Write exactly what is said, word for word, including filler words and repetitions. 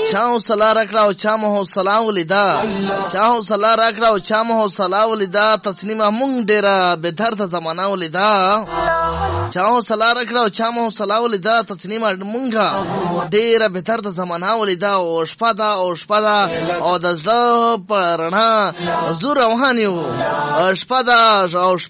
چا حوصله راکړه او چا مو حوصله ولیده چا حوصله راکړه او چا مو حوصله ولیده تسلیمه مونږ ډېره بېدرده زمانه ولیده چا حوصله راکړه او چا مو حوصله ولیده تسلیمه مونږ ډېره بېدرده زمانه ولیده او شپه ده او شپه ده او د زړه په رڼا زور روان یو شپه ده او